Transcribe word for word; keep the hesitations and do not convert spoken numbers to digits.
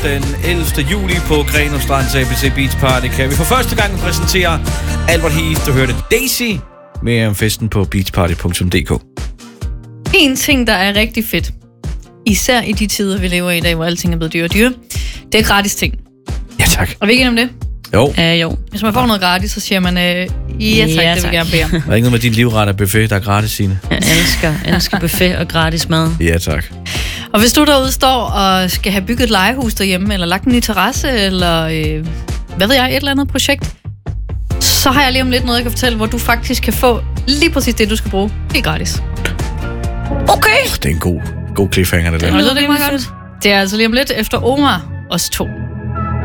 den ellevte juli på Grenaa Strand til A B C Beach Party kan vi for første gang præsentere Albert Heath. Du hørte Daisy. Mere om festen på beachparty punktum d k. En ting, der er rigtig fedt, især i de tider, vi lever i i dag, hvor alting er blevet dyre og dyre, det er gratis ting. Ja, tak. Og vi er ikke om det? Jo. Uh, jo. Hvis man får noget gratis, så siger man, uh, ja tak, ja, det vil jeg gerne bede om. Der er ikke noget med din livretter buffet, der er gratis, Signe. Jeg elsker, elsker buffet og gratis mad. Ja, tak. Og hvis du derude står og skal have bygget et legehus derhjemme, eller lagt en ny terrasse, eller øh, hvad ved jeg, et eller andet projekt, så har jeg lige om lidt noget, jeg kan fortælle, hvor du faktisk kan få lige præcis det, du skal bruge. Helt gratis. Okay. Det er en god, god cliffhanger, det der. Det er, det er altså lige om lidt efter Omar, os to.